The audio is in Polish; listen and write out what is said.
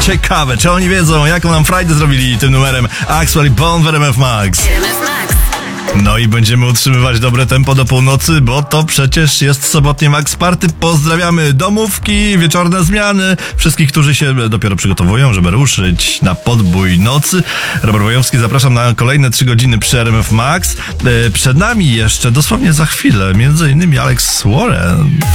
Ciekawe, czy oni wiedzą, jaką nam Friday zrobili tym numerem Axwell i Bone w RMF Max. No i będziemy utrzymywać dobre tempo do północy, bo to przecież jest sobotnie Max Party. Pozdrawiamy domówki, wieczorne zmiany, wszystkich, którzy się dopiero przygotowują, żeby ruszyć na podbój nocy. Robert Wojewski, zapraszam na kolejne 3 godziny przy RMF Max. Przed nami jeszcze, dosłownie za chwilę, między innymi Alex Warren.